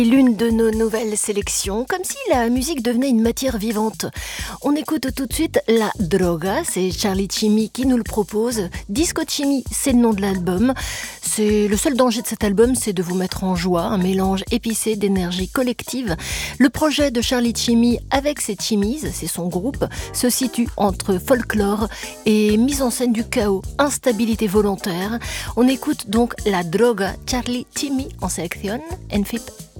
L'une de nos nouvelles sélections, comme si la musique devenait une matière vivante. On écoute tout de suite La Droga, c'est Charlie Chimmy qui nous le propose. Disco Chimmy, c'est le nom de l'album. C'est le seul danger de cet album, c'est de vous mettre en joie, un mélange épicé d'énergie collective. Le projet de Charlie Chimmy avec ses Chimmies, c'est son groupe, se situe entre folklore et mise en scène du chaos, instabilité volontaire. On écoute donc La Droga, Charlie Chimmy en sélection en fit.